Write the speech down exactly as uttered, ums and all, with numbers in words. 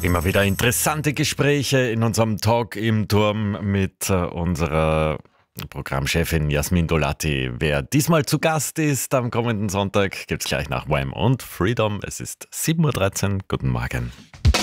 Immer wieder interessante Gespräche in unserem Talk im Turm mit äh, unserer Programmchefin Jasmin Dolati. Wer diesmal zu Gast ist am kommenden Sonntag, gibt es gleich nach Wham und Freedom. Es ist sieben Uhr dreizehn. Guten Morgen.